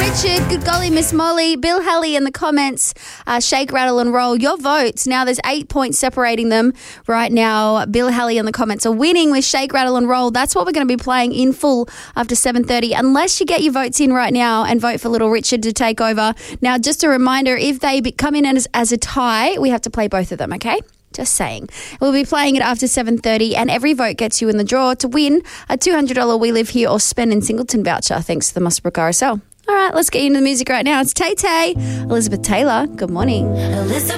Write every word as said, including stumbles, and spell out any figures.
Richard, good golly, Miss Molly, Bill Haley in the comments, uh, shake, rattle and roll. Your votes, now there's eight points separating them right now. Bill Haley in the comments are winning with shake, rattle and roll. That's what we're going to be playing in full after seven thirty, unless you get your votes in right now and vote for little Richard to take over. Now, just a reminder, if they be- come in as, as a tie, we have to play both of them, okay? Just saying. We'll be playing it after seven thirty, and every vote gets you in the draw to win a two hundred dollars We Live Here or Spend in Singleton voucher, thanks to the Musbrook R S L. All right, let's get into the music right now. It's Tay Tay, Elizabeth Taylor. Good morning. Elizabeth.